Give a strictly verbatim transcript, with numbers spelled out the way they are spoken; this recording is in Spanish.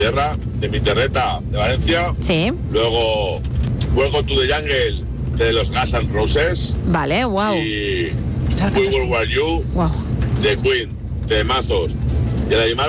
Tierra, de mi terreta de Valencia. Sí. Luego, Welcome to the Jungle de los Guns N' Roses. Vale, wow. Y We Will War You wow. de Queen, de Mazos. Y el animal